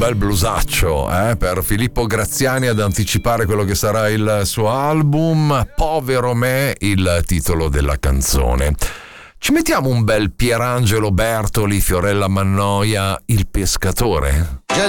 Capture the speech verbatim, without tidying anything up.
bel blusaccio eh, per Filippo Graziani ad anticipare quello che sarà il suo album. Povero me, il titolo della canzone. Ci mettiamo un bel Pierangelo Bertoli, Fiorella Mannoia, Il pescatore?